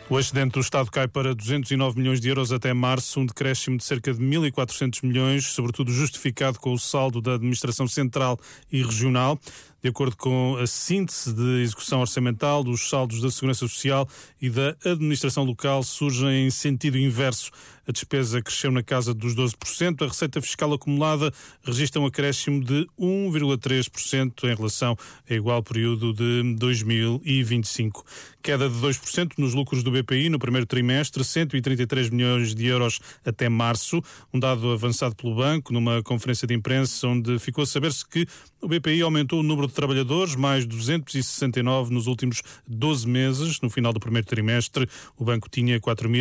O excedente do Estado cai para 209 milhões de euros até março, um decréscimo de cerca de 1.400 milhões, sobretudo justificado com o saldo da Administração Central e Regional. De acordo com a síntese de execução orçamental, os saldos da Segurança Social e da Administração Local surgem em sentido inverso. A despesa cresceu na casa dos 12%, a receita fiscal acumulada registra um acréscimo de 1,3% em relação ao igual período de 2025. Queda de 2% nos lucros do BPI no primeiro trimestre, 133 milhões de euros até março, um dado avançado pelo banco numa conferência de imprensa onde ficou a saber-se que o BPI aumentou o número de trabalhadores, mais 269 nos últimos 12 meses. No final do primeiro trimestre, o banco tinha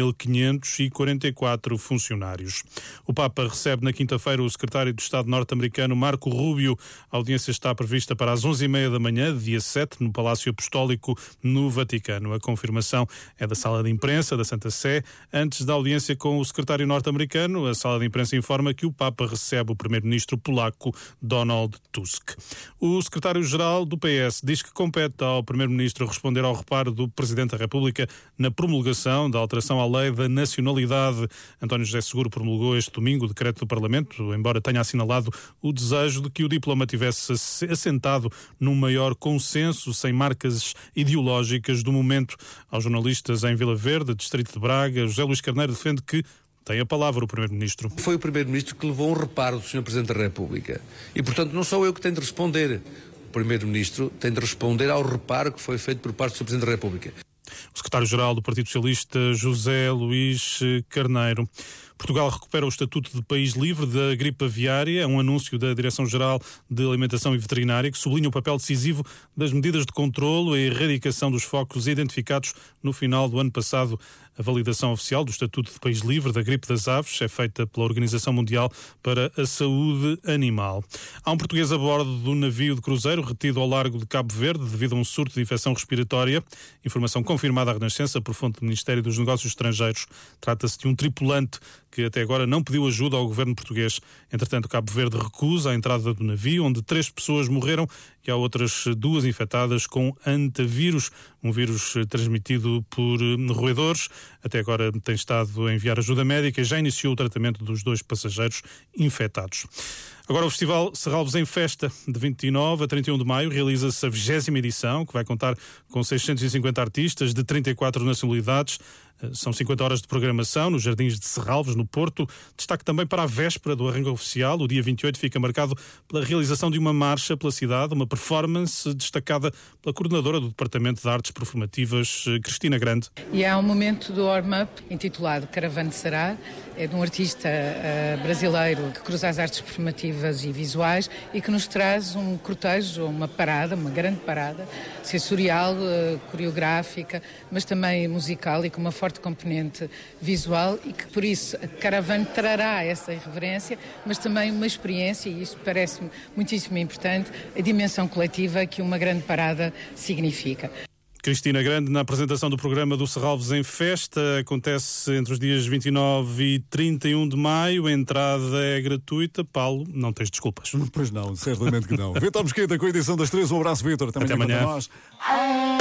4.544 funcionários. O Papa recebe na quinta-feira o secretário de Estado norte-americano Marco Rubio. A audiência está prevista para as 11h30 da manhã, dia 7, no Palácio Apostólico, no Vaticano. A confirmação é da sala de imprensa da Santa Sé. Antes da audiência com o secretário norte-americano, a sala de imprensa informa que o Papa recebe o primeiro-ministro polaco Donald Tusk. O secretário-geral do PS diz que compete ao primeiro-ministro responder ao reparo do Presidente da República na promulgação da alteração à lei da nacionalidade. António José Seguro promulgou este domingo o decreto do Parlamento, embora tenha assinalado o desejo de que o diploma tivesse assentado num maior consenso, sem marcas ideológicas do momento. Aos jornalistas em Vila Verde, distrito de Braga, José Luís Carneiro defende que tem a palavra o Primeiro-Ministro. Foi o Primeiro-Ministro que levou um reparo do Sr. Presidente da República. E, portanto, não sou eu que tenho de responder. O Primeiro-Ministro tem de responder ao reparo que foi feito por parte do Sr. Presidente da República. O secretário-geral do Partido Socialista, José Luís Carneiro. Portugal recupera o estatuto de país livre da gripe aviária. É um anúncio da Direção-Geral de Alimentação e Veterinária que sublinha o papel decisivo das medidas de controlo e erradicação dos focos identificados no final do ano passado. A validação oficial do estatuto de país livre da gripe das aves é feita pela Organização Mundial para a Saúde Animal. Há um português a bordo do navio de cruzeiro retido ao largo de Cabo Verde devido a um surto de infecção respiratória. Informação confirmada à Renascença por fonte do Ministério dos Negócios Estrangeiros. Trata-se de um tripulante que até agora não pediu ajuda ao governo português. Entretanto, Cabo Verde recusa a entrada do navio, onde 3 pessoas morreram e há outras 2 infectadas com antavírus, um vírus transmitido por roedores. Até agora tem estado a enviar ajuda médica e já iniciou o tratamento dos 2 passageiros infectados. Agora o Festival Serralvos em Festa, de 29 a 31 de maio, realiza-se a 20ª edição, que vai contar com 650 artistas de 34 nacionalidades. São 50 horas de programação nos Jardins de Serralvos, no Porto. Destaque também para a véspera do arranque oficial. O dia 28 fica marcado pela realização de uma marcha pela cidade, uma performance destacada pela coordenadora do Departamento de Artes Performativas, Cristina Grande. E há um momento do warm-up intitulado Caravanserai. É de um artista brasileiro que cruza as artes performativas e visuais e que nos traz um cortejo, uma parada, uma grande parada, sensorial, coreográfica, mas também musical e com uma forte componente visual e que por isso a caravana trará essa irreverência, mas também uma experiência, e isso parece-me muitíssimo importante, a dimensão coletiva que uma grande parada significa. Cristina Grande, na apresentação do programa do Serralvos em Festa, acontece entre os dias 29 e 31 de maio, a entrada é gratuita. Paulo, não tens desculpas. Pois não, certamente que não. Vitor Mesquita com a edição das 3, um abraço, Vitor. Até amanhã. Para nós.